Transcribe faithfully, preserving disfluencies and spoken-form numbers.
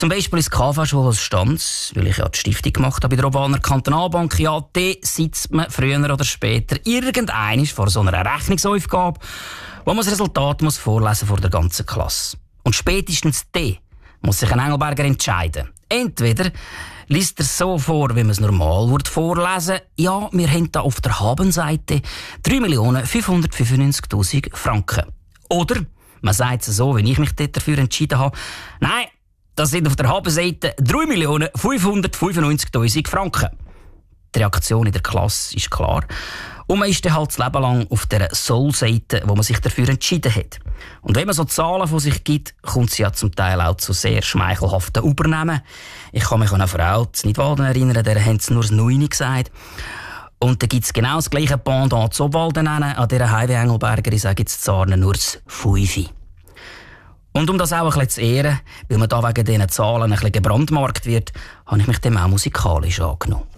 Zum Beispiel ist die K V-Schule als Stanz, weil ich ja die Stiftung gemacht habe bei der Oberwalder Kantonalbank. Ja, da sitzt man früher oder später irgendeinmal vor so einer Rechnungsaufgabe, wo man das Resultat muss vorlesen vor der ganzen Klasse. Und spätestens da muss sich ein Engelberger entscheiden. Entweder liest er so vor, wie man es normal vorlesen würde. Ja, wir haben da auf der Habenseite drei Millionen fünfhundertfünfundneunzigtausend Franken. Oder man sagt es so, wie ich mich dort dafür entschieden habe. Nein, das sind auf der Habenseite drei Millionen fünfhundertfünfundneunzigtausend Franken. Die Reaktion in der Klasse ist klar. Und man ist dann halt das Leben lang auf der Soll-Seite, wo man sich dafür entschieden hat. Und wenn man so Zahlen von sich gibt, kommt sie ja zum Teil auch zu sehr schmeichelhaften Übernehmen. Ich kann mich an eine Frau in Nidwalden erinnern, der haben sie nur das Neune gesagt. Und dann gibt es genau das gleiche Pendant zu Obwalden, an dieser Heidi Engelberger, ich sage jetzt Zarnen, nur das Fünfi. Und um das auch ein bisschen zu ehren, weil man da wegen diesen Zahlen ein bisschen gebrandmarkt wird, habe ich mich dem auch musikalisch angenommen.